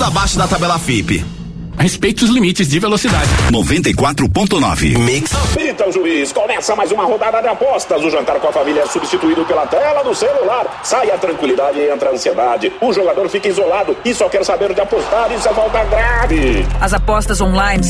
tudo abaixo da tabela FIPE. Respeite os limites de velocidade. 94.9 Mix. Apita o juiz, começa mais uma rodada de apostas. O jantar com a família é substituído pela tela do celular. Sai a tranquilidade e entra a ansiedade. O jogador fica isolado e só quer saber de apostar. Isso é falta grave. As apostas online